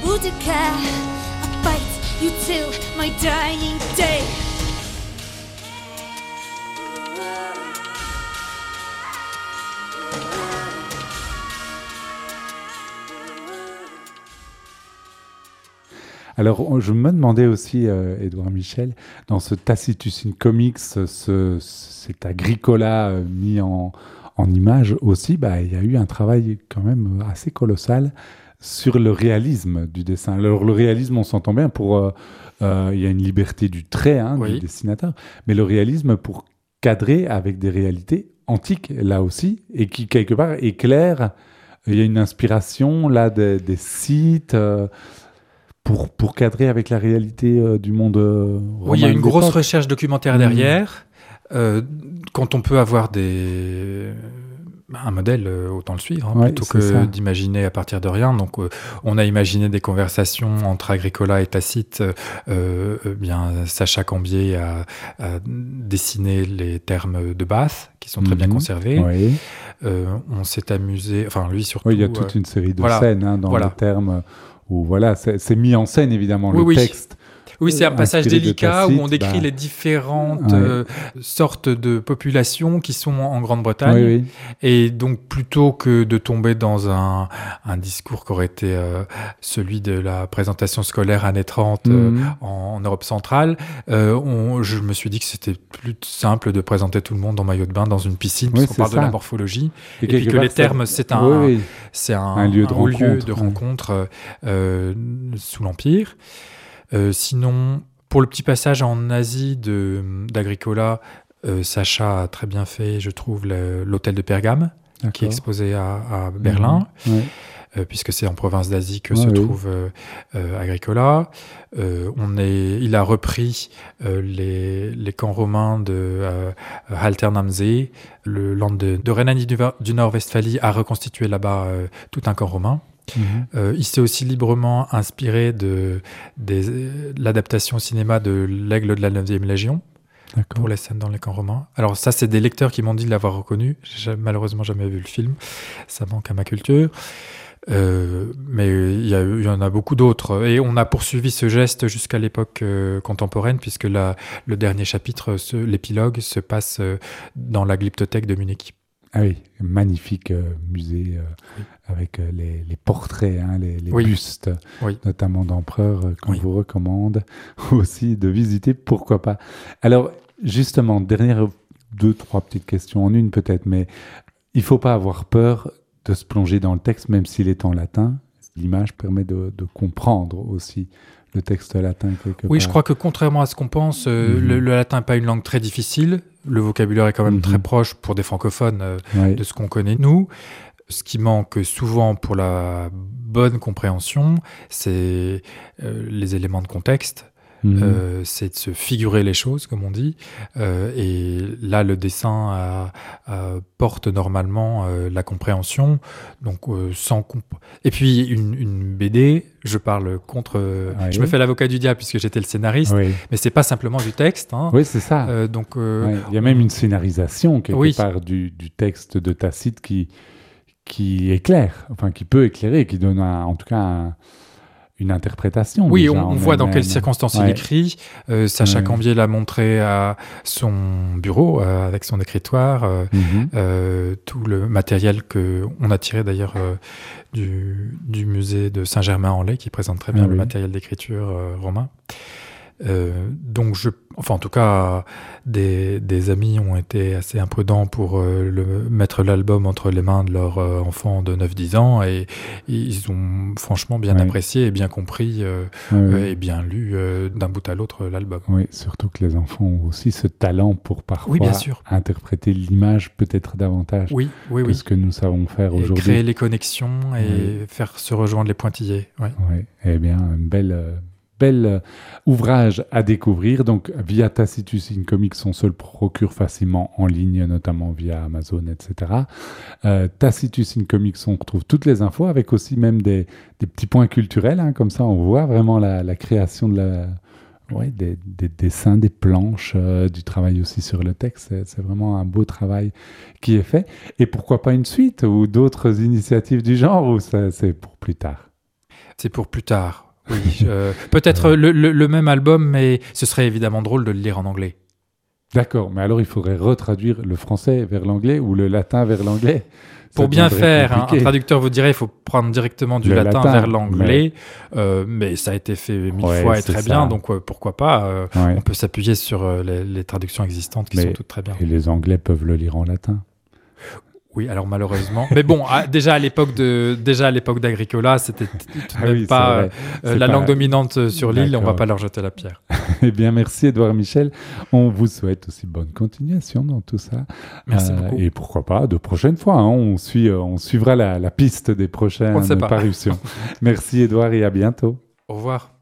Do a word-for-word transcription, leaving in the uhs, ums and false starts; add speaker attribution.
Speaker 1: Boudica, I'll fight you till my dying day.
Speaker 2: Alors, je me demandais aussi, euh, Édouard Michel, dans ce Tacitus in Comics, ce, cet Agricola euh, mis en, en image aussi, bah, il y a eu un travail quand même assez colossal sur le réalisme du dessin. Alors, le réalisme, on s'entend bien, pour, euh, euh, il y a une liberté du trait hein,
Speaker 3: oui.
Speaker 2: du dessinateur, mais le réalisme pour cadrer avec des réalités antiques, là aussi, et qui, quelque part, éclairent. Il y a une inspiration, là, des, des sites... Euh, Pour, pour cadrer avec la réalité euh, du monde euh, romain.
Speaker 3: Oui, il y a une grosse
Speaker 2: d'époque.
Speaker 3: recherche documentaire derrière. Mmh. Euh, quand on peut avoir des... un modèle, euh, autant le suivre, hein,
Speaker 2: Ouais,
Speaker 3: plutôt
Speaker 2: c'est
Speaker 3: que
Speaker 2: ça.
Speaker 3: d'imaginer à partir de rien. Donc, euh, on a imaginé des conversations entre Agricola et Tacite. Euh, euh, bien, Sacha Cambier a, a dessiné les termes de Bath, qui sont très
Speaker 2: Mmh.
Speaker 3: bien conservés.
Speaker 2: Oui.
Speaker 3: Euh, on s'est amusé... Enfin, lui surtout...
Speaker 2: Oui, il y a toute
Speaker 3: euh,
Speaker 2: une série de
Speaker 3: voilà,
Speaker 2: scènes hein, dans
Speaker 3: voilà.
Speaker 2: les termes où voilà, c'est, c'est mis en scène, évidemment,
Speaker 3: Oui,
Speaker 2: le
Speaker 3: oui.
Speaker 2: texte.
Speaker 3: Oui, c'est un passage
Speaker 2: Inspiré de
Speaker 3: délicat
Speaker 2: Tacite,
Speaker 3: où on décrit
Speaker 2: bah,
Speaker 3: les différentes
Speaker 2: ouais.
Speaker 3: euh, sortes de populations qui sont en Grande-Bretagne.
Speaker 2: Oui, oui.
Speaker 3: Et donc, plutôt que de tomber dans un, un discours qui aurait été euh, celui de la présentation scolaire années trente euh,
Speaker 2: Mmh.
Speaker 3: en, en Europe centrale, euh, on, je me suis dit que c'était plus simple de présenter tout le monde en maillot de bain dans une piscine,
Speaker 2: Oui,
Speaker 3: puisqu'on
Speaker 2: c'est
Speaker 3: parle
Speaker 2: ça.
Speaker 3: de la morphologie.
Speaker 2: Et,
Speaker 3: Et puis
Speaker 2: quelque
Speaker 3: que
Speaker 2: part,
Speaker 3: les
Speaker 2: ça-
Speaker 3: termes, c'est un,
Speaker 2: Oui, oui.
Speaker 3: c'est un,
Speaker 2: Un lieu de
Speaker 3: haut lieu
Speaker 2: rencontre,
Speaker 3: de
Speaker 2: ouais.
Speaker 3: rencontre euh, sous l'Empire. Euh, sinon, pour le petit passage en Asie de, d'Agricola, euh, Sacha a très bien fait, je trouve, le, l'hôtel de Pergame,
Speaker 2: D'accord.
Speaker 3: qui est exposé à, à Berlin,
Speaker 2: Mmh. Ouais.
Speaker 3: euh, puisque c'est en province d'Asie que
Speaker 2: Ouais,
Speaker 3: se
Speaker 2: oui.
Speaker 3: trouve euh, euh, Agricola. Euh, on est, il a repris euh, les, les camps romains de euh, Haltern am See. Le land de, de Rhénanie du, du Nord-Westphalie a reconstitué là-bas euh, tout un camp romain.
Speaker 2: Mmh.
Speaker 3: Euh, il s'est aussi librement inspiré de, des, euh, de l'adaptation au cinéma de L'Aigle de la neuvième Légion
Speaker 2: D'accord.
Speaker 3: pour les scènes dans les camps romains. Alors ça, c'est des lecteurs qui m'ont dit l'avoir reconnu. J'ai malheureusement jamais vu le film. Ça manque à ma culture. Euh, mais il y, a, il y en a beaucoup d'autres. Et on a poursuivi ce geste jusqu'à l'époque euh, contemporaine, puisque la, le dernier chapitre, ce, l'épilogue, se passe euh, dans la glyptothèque de Munich.
Speaker 2: Ah oui, magnifique euh, musée euh,
Speaker 3: Oui.
Speaker 2: avec euh, les, les portraits, hein, les, les
Speaker 3: Oui.
Speaker 2: bustes,
Speaker 3: Oui.
Speaker 2: notamment d'empereurs, euh, qu'on
Speaker 3: Oui.
Speaker 2: vous recommande aussi de visiter, pourquoi pas. Alors, justement, dernière deux, trois petites questions en une peut-être, mais il ne faut pas avoir peur de se plonger dans le texte, même s'il est en latin. L'image permet de, de comprendre aussi le texte latin quelque
Speaker 3: Oui,
Speaker 2: part.
Speaker 3: je crois que contrairement à ce qu'on pense, euh,
Speaker 2: Mhm.
Speaker 3: le, le latin n'est pas une langue très difficile. Le vocabulaire est quand même
Speaker 2: Mhm.
Speaker 3: très proche pour des francophones euh,
Speaker 2: Ouais.
Speaker 3: de ce qu'on connaît nous. Ce qui manque souvent pour la bonne compréhension, c'est euh, les éléments de contexte.
Speaker 2: Mhm.
Speaker 3: Euh, c'est de se figurer les choses, comme on dit. Euh, et là, le dessin a- a- porte normalement euh, la compréhension. Donc, euh, sans comp- Et puis, une, une B D, je parle contre...
Speaker 2: Ouais.
Speaker 3: Je me fais l'avocat du diable puisque j'étais le scénariste,
Speaker 2: Oui.
Speaker 3: mais c'est pas simplement du texte. Hein.
Speaker 2: Oui, c'est ça.
Speaker 3: Euh, donc, euh,
Speaker 2: Ouais, il y a même une scénarisation quelque
Speaker 3: Oui.
Speaker 2: part du, du texte de Tacite qui, qui éclaire, enfin qui peut éclairer, qui donne un- en tout cas un- une interprétation.
Speaker 3: Oui,
Speaker 2: déjà
Speaker 3: on,
Speaker 2: en
Speaker 3: on voit dans
Speaker 2: elle-même.
Speaker 3: quelles circonstances il
Speaker 2: Ouais.
Speaker 3: écrit. Euh, Sacha
Speaker 2: Ouais.
Speaker 3: Cambier l'a montré à son bureau, euh, avec son écritoire. euh,
Speaker 2: Mhm.
Speaker 3: Euh, tout le matériel qu'on a tiré d'ailleurs euh, du, du musée de Saint-Germain-en-Laye, qui présente très bien
Speaker 2: Ah
Speaker 3: le
Speaker 2: oui.
Speaker 3: matériel d'écriture euh, romain. Euh, donc, je, enfin, en tout cas, des, des amis ont été assez imprudents pour euh, le, mettre l'album entre les mains de leur euh, enfant de neuf dix ans, et, et ils ont franchement bien
Speaker 2: Ouais.
Speaker 3: apprécié et bien compris euh,
Speaker 2: Ouais,
Speaker 3: euh,
Speaker 2: ouais.
Speaker 3: et bien lu euh, d'un bout à l'autre l'album.
Speaker 2: Oui, surtout que les enfants ont aussi ce talent pour parfois
Speaker 3: Oui, bien sûr.
Speaker 2: interpréter l'image peut-être davantage
Speaker 3: Oui, oui,
Speaker 2: que
Speaker 3: oui.
Speaker 2: ce que nous savons faire
Speaker 3: Et
Speaker 2: aujourd'hui.
Speaker 3: créer les connexions et
Speaker 2: Oui.
Speaker 3: faire se rejoindre les pointillés. Ouais.
Speaker 2: Oui, eh bien, un bel, euh, bel euh, ouvrage à découvrir. Donc, via Tacitus in Comics, on se le procure facilement en ligne, notamment via Amazon, et cetera. Euh, Tacitus in Comics, on retrouve toutes les infos, avec aussi même des, des petits points culturels. Hein, comme ça, on voit vraiment la, la création de la... Ouais, des, des dessins, des planches, euh, du travail aussi sur le texte. C'est, c'est vraiment un beau travail qui est fait. Et pourquoi pas une suite ou d'autres initiatives du genre, ou ça, c'est pour plus tard?
Speaker 3: C'est pour plus tard, oui. euh, peut-être le, le, le même album, mais ce serait évidemment drôle de le lire en anglais.
Speaker 2: D'accord, mais alors il faudrait retraduire le français vers l'anglais ou le latin vers l'anglais.
Speaker 3: Pour
Speaker 2: Ça
Speaker 3: bien
Speaker 2: deviendrait
Speaker 3: faire, hein,
Speaker 2: compliqué.
Speaker 3: un traducteur vous dirait il faut prendre directement du
Speaker 2: Le
Speaker 3: latin,
Speaker 2: latin,
Speaker 3: vers l'anglais,
Speaker 2: mais...
Speaker 3: euh, mais ça a été fait mille
Speaker 2: Ouais,
Speaker 3: fois et
Speaker 2: c'est
Speaker 3: très
Speaker 2: ça.
Speaker 3: bien, donc euh, pourquoi pas euh,
Speaker 2: Ouais.
Speaker 3: on peut s'appuyer sur euh, les, les traductions existantes qui
Speaker 2: Mais-
Speaker 3: sont toutes très bien.
Speaker 2: Et les Anglais peuvent le lire en latin.
Speaker 3: Oui, alors malheureusement. Mais bon, à- déjà à l'époque de, déjà à l'époque d'Agricola, c'était t- tout de
Speaker 2: Ah
Speaker 3: même
Speaker 2: oui, c'est
Speaker 3: pas
Speaker 2: vrai.
Speaker 3: euh,
Speaker 2: C'est
Speaker 3: la
Speaker 2: pas-
Speaker 3: langue dominante sur l'île. On va
Speaker 2: D'accord.
Speaker 3: pas leur jeter la pierre.
Speaker 2: Eh bien, merci Édouard Michel. On vous souhaite aussi bonne continuation dans tout ça.
Speaker 3: Merci
Speaker 2: Euh,
Speaker 3: beaucoup.
Speaker 2: Et pourquoi pas de prochaines fois. Hein, on, suit, euh, on suivra la, la piste des prochaines
Speaker 3: On ne sait pas.
Speaker 2: parutions. Merci Édouard et à bientôt.
Speaker 3: Au revoir.